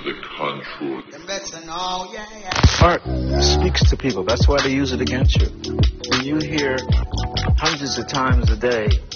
the control. Art speaks to people. That's why they use it against you. When you hear hundreds of times a day